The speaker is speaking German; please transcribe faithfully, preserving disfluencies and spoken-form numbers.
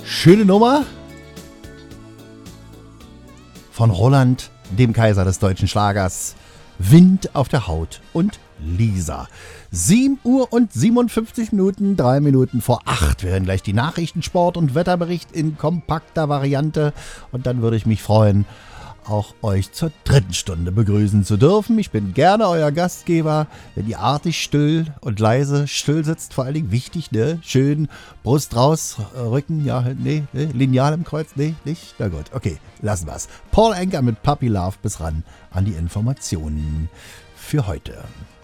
Schöne Nummer von Roland, dem Kaiser des deutschen Schlagers. Wind auf der Haut und Lisa. sieben Uhr und siebenundfünfzig Minuten, drei Minuten vor acht. Wir hören gleich die Nachrichten, Sport und Wetterbericht in kompakter Variante. Und dann würde ich mich freuen, auch euch zur dritten Stunde begrüßen zu dürfen. Ich bin gerne euer Gastgeber, wenn ihr artig still und leise still sitzt, vor allen Dingen wichtig, ne? Schön Brust raus, Rücken, ja, nee, nee, Lineal im Kreuz, nee, nicht? Na gut, okay, lassen wir's. Paul Anka mit Puppy Love bis ran an die Informationen für heute.